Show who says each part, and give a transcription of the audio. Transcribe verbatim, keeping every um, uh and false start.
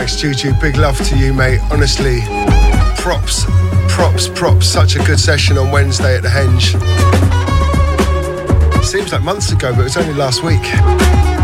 Speaker 1: Max Juju, big love to you, mate. Honestly, props, props, props. Such a good session on Wednesday at the Henge. Seems like months ago, but it was only last week.